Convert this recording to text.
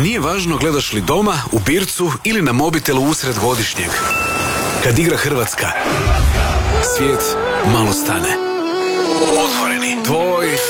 Nije važno gledaš li doma, u bircu ili na mobitelu usred godišnjeg. Kad igra Hrvatska, svijet malo stane. Otvoreni, tvoj